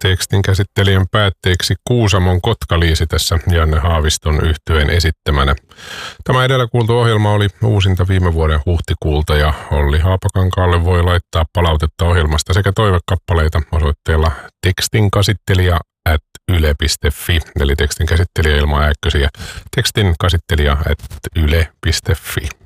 Tekstin käsittelijän päätteeksi Kuusamon Kotkaliisi tässä Janne Haaviston yhtyeen esittämänä. Tämä edellä kuultu ohjelma oli uusinta viime vuoden huhtikuulta ja Olli Haapakankaalle voi laittaa palautetta ohjelmasta sekä toivekappaleita osoitteella tekstinkäsittelijä@yle.fi, eli tekstinkäsittelijä ilman ääkkösiä, tekstinkäsittelijä@yle.fi.